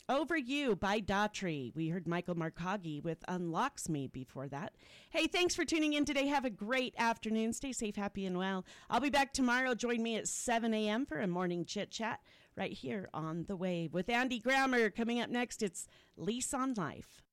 Over You by Daughtry. We heard Michael Markagi with Unlocks Me before that. Hey, thanks for tuning in today. Have a great afternoon. Stay safe, happy, and well. I'll be back tomorrow. Join me at 7 a.m. for a morning chit-chat right here on The Wave. With Andy Grammer coming up next, it's Lease on Life.